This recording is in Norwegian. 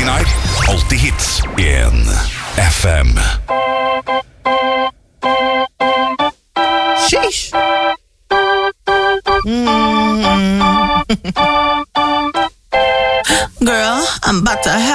din er alltid hits 1 FM. Sheesh. Girl, I'm about to have